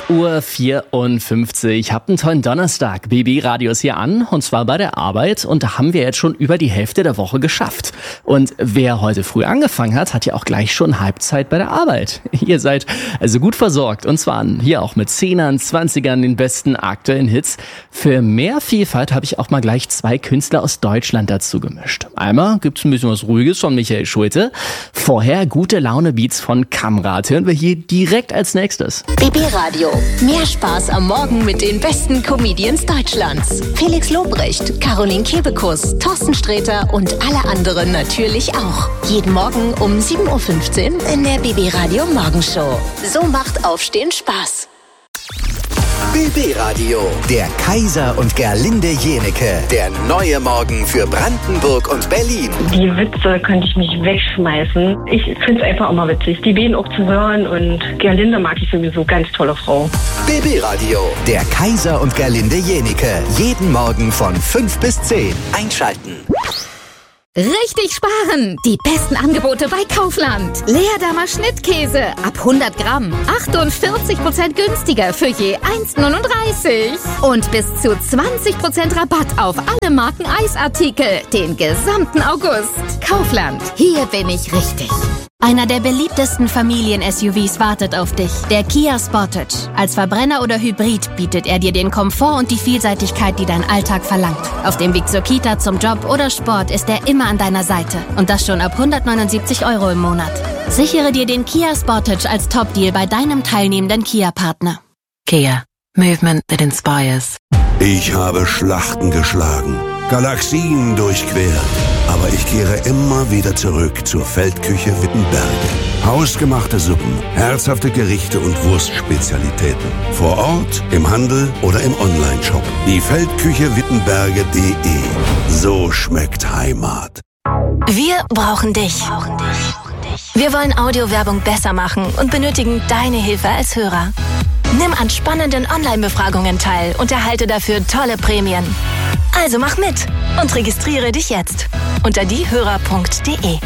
6:54 Uhr. Habt einen tollen Donnerstag. BB Radio ist hier an, und zwar bei der Arbeit. Und da haben wir jetzt schon über die Hälfte der Woche geschafft. Und wer heute früh angefangen hat, hat ja auch gleich schon Halbzeit bei der Arbeit. Ihr seid also gut versorgt. Und zwar hier auch mit 10ern, 20ern, den besten aktuellen Hits. Für mehr Vielfalt habe ich auch mal gleich 2 Künstler aus Deutschland dazu gemischt. Einmal gibt's ein bisschen was Ruhiges von Michael Schulte. Vorher gute Laune Beats von Kamrat. Hören wir hier direkt als nächstes. BB Radio. Mehr Spaß am Morgen mit den besten Comedians Deutschlands. Felix Lobrecht, Caroline Kebekus, Thorsten Sträter und alle anderen natürlich auch. Jeden Morgen um 7:15 Uhr in der BB Radio Morgenshow. So macht Aufstehen Spaß. BB Radio, der Kaiser und Gerlinde Jenecke. Der neue Morgen für Brandenburg und Berlin. Die Witze könnte ich nicht wegschmeißen. Ich finde es einfach immer witzig, die beiden auch zu hören. Und Gerlinde mag ich sowieso, ganz tolle Frau. BB Radio, der Kaiser und Gerlinde Jenecke. Jeden Morgen von 5 bis 10. Einschalten. Richtig sparen! Die besten Angebote bei Kaufland. Leerdammer Schnittkäse ab 100 Gramm. 48% günstiger für je 1,39. Und bis zu 20% Rabatt auf alle Marken Eisartikel. Den gesamten August. Kaufland. Hier bin ich richtig. Einer der beliebtesten Familien-SUVs wartet auf dich. Der Kia Sportage. Als Verbrenner oder Hybrid bietet er dir den Komfort und die Vielseitigkeit, die dein Alltag verlangt. Auf dem Weg zur Kita, zum Job oder Sport ist er immer an deiner Seite. Und das schon ab 179 € im Monat. Sichere dir den Kia Sportage als Top-Deal bei deinem teilnehmenden Kia-Partner. Kia. Movement that inspires. Ich habe Schlachten geschlagen, Galaxien durchquert. Aber ich kehre immer wieder zurück zur Feldküche Wittenberge. Hausgemachte Suppen, herzhafte Gerichte und Wurstspezialitäten. Vor Ort, im Handel oder im Onlineshop. Die Feldküche Wittenberge.de. So schmeckt Heimat. Wir brauchen dich. Wir wollen Audiowerbung besser machen und benötigen deine Hilfe als Hörer. Nimm an spannenden Online-Befragungen teil und erhalte dafür tolle Prämien. Also mach mit und registriere dich jetzt unter diehörer.de.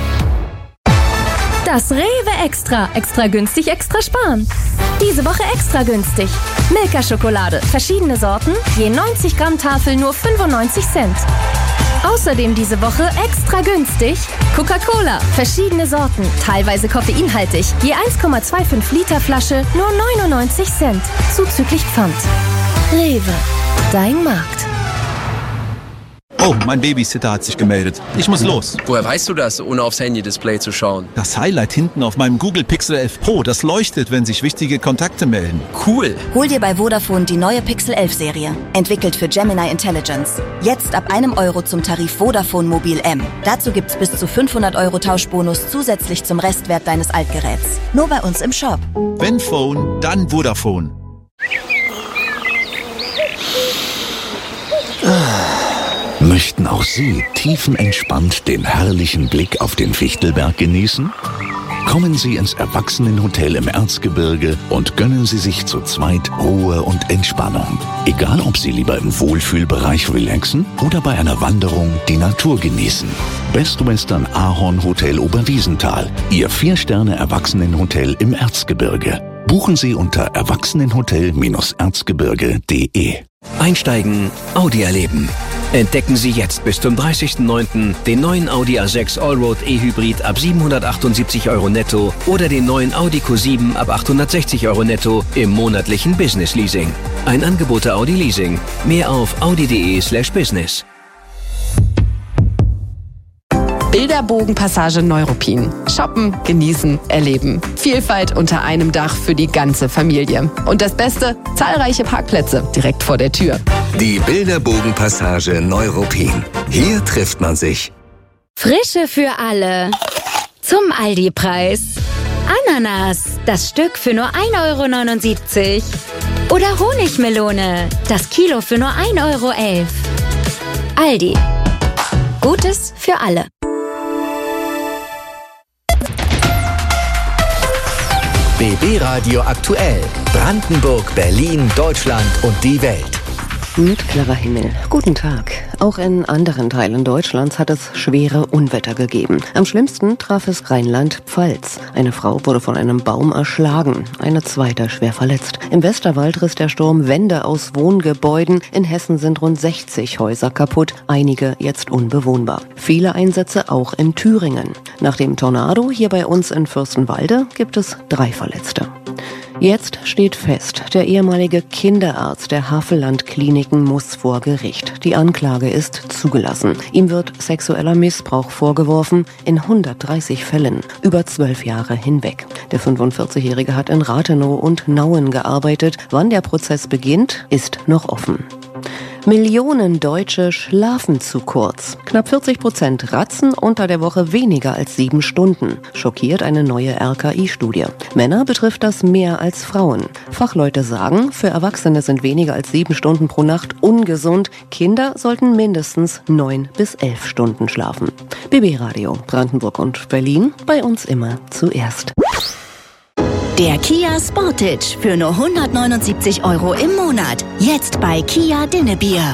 Das Rewe Extra. Extra günstig, extra sparen. Diese Woche extra günstig. Milka-Schokolade. Verschiedene Sorten. Je 90 Gramm Tafel nur 95 Cent. Außerdem diese Woche extra günstig Coca-Cola. Verschiedene Sorten. Teilweise koffeinhaltig. Je 1,25 Liter Flasche nur 99 Cent. Zuzüglich Pfand. Rewe. Dein Markt. Oh, mein Babysitter hat sich gemeldet. Ich muss los. Woher weißt du das, ohne aufs Handy-Display zu schauen? Das Highlight hinten auf meinem Google Pixel 11 Pro, das leuchtet, wenn sich wichtige Kontakte melden. Cool. Hol dir bei Vodafone die neue Pixel 11 Serie. Entwickelt für Gemini Intelligence. Jetzt ab €1 zum Tarif Vodafone Mobil M. Dazu gibt's bis zu 500 € Tauschbonus zusätzlich zum Restwert deines Altgeräts. Nur bei uns im Shop. Wenn Phone, dann Vodafone. Möchten auch Sie tiefenentspannt den herrlichen Blick auf den Fichtelberg genießen? Kommen Sie ins Erwachsenenhotel im Erzgebirge und gönnen Sie sich zu zweit Ruhe und Entspannung. Egal, ob Sie lieber im Wohlfühlbereich relaxen oder bei einer Wanderung die Natur genießen. Best Western Ahorn Hotel Oberwiesenthal, Ihr 4-Sterne-Erwachsenenhotel im Erzgebirge. Buchen Sie unter erwachsenenhotel-erzgebirge.de. Einsteigen, Audi erleben. Entdecken Sie jetzt bis zum 30.09. den neuen Audi A6 Allroad E-Hybrid ab 778 € netto oder den neuen Audi Q7 ab 860 € netto im monatlichen Business Leasing. Ein Angebot der Audi Leasing. Mehr auf audi.de/business. Bilderbogenpassage Neuruppin. Shoppen, genießen, erleben. Vielfalt unter einem Dach für die ganze Familie. Und das Beste, zahlreiche Parkplätze direkt vor der Tür. Die Bilderbogenpassage Neuruppin. Hier trifft man sich. Frische für alle. Zum Aldi-Preis. Ananas, das Stück für nur 1,79 € Oder Honigmelone, das Kilo für nur 1,11 €. Aldi. Gutes für alle. BB Radio aktuell. Brandenburg, Berlin, Deutschland und die Welt. Mit klarer Himmel. Guten Tag. Auch in anderen Teilen Deutschlands hat es schwere Unwetter gegeben. Am schlimmsten traf es Rheinland-Pfalz. Eine Frau wurde von einem Baum erschlagen, eine zweite schwer verletzt. Im Westerwald riss der Sturm Wände aus Wohngebäuden. In Hessen sind rund 60 Häuser kaputt, einige jetzt unbewohnbar. Viele Einsätze auch in Thüringen. Nach dem Tornado hier bei uns in Fürstenwalde gibt es 3 Verletzte. Jetzt steht fest, der ehemalige Kinderarzt der Havelland-Kliniken muss vor Gericht. Die Anklage ist zugelassen. Ihm wird sexueller Missbrauch vorgeworfen, in 130 Fällen, über 12 Jahre hinweg. Der 45-Jährige hat in Rathenow und Nauen gearbeitet. Wann der Prozess beginnt, ist noch offen. Millionen Deutsche schlafen zu kurz. Knapp 40% ratzen unter der Woche weniger als 7 Stunden. Schockiert eine neue RKI-Studie. Männer betrifft das mehr als Frauen. Fachleute sagen, für Erwachsene sind weniger als 7 Stunden pro Nacht ungesund. Kinder sollten mindestens 9 bis 11 Stunden schlafen. BB Radio, Brandenburg und Berlin, bei uns immer zuerst. Der Kia Sportage für nur 179 € im Monat. Jetzt bei Kia Dinnebier.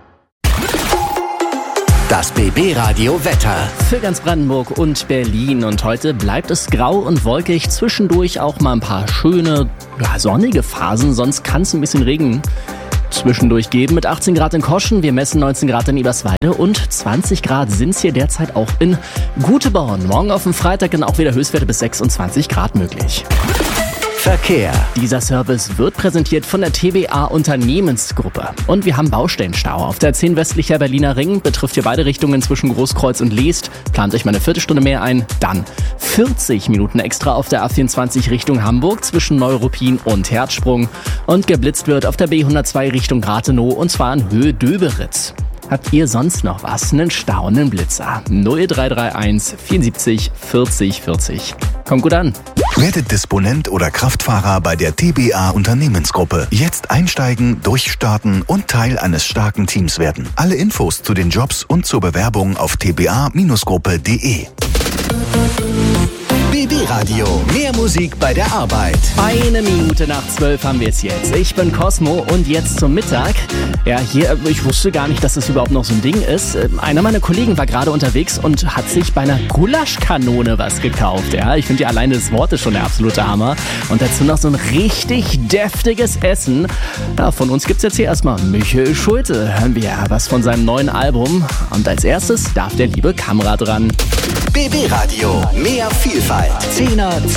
Das BB-Radio Wetter. Für ganz Brandenburg und Berlin. Und heute bleibt es grau und wolkig. Zwischendurch auch mal ein paar schöne, sonnige Phasen. Sonst kann es ein bisschen Regen zwischendurch geben. Mit 18 Grad in Koschen, wir messen 19 Grad in Eberswalde und 20 Grad sind es hier derzeit auch in Guteborn. Morgen auf dem Freitag dann auch wieder Höchstwerte bis 26 Grad möglich. Verkehr. Dieser Service wird präsentiert von der TBA Unternehmensgruppe. Und wir haben Baustellenstau. Auf der 10 westlicher Berliner Ring betrifft hier beide Richtungen zwischen Großkreuz und Leest. Plant euch mal eine Viertelstunde mehr ein. Dann 40 Minuten extra auf der A24 Richtung Hamburg zwischen Neuruppin und Herzsprung. Und geblitzt wird auf der B102 Richtung Rathenow und zwar in Höhe Döberitz. Habt ihr sonst noch was? Einen Stau, einen Blitzer? 0331 74 40 40. Kommt gut an. Werdet Disponent oder Kraftfahrer bei der TBA Unternehmensgruppe. Jetzt einsteigen, durchstarten und Teil eines starken Teams werden. Alle Infos zu den Jobs und zur Bewerbung auf tba-gruppe.de. BB Radio, mehr Musik bei der Arbeit. 1 Minute nach 12 haben wir es jetzt. Ich bin Cosmo und jetzt zum Mittag. Ja, hier, ich wusste gar nicht, dass das überhaupt noch so ein Ding ist. Einer meiner Kollegen war gerade unterwegs und hat sich bei einer Gulaschkanone was gekauft. Ja, ich finde ja alleine das Wort ist schon der absolute Hammer. Und dazu noch so ein richtig deftiges Essen. Ja, von uns gibt's jetzt hier erstmal Michael Schulte. Hören wir was von seinem neuen Album. Und als erstes darf der liebe Kamera dran. BB Radio, mehr Vielfalt. 10er,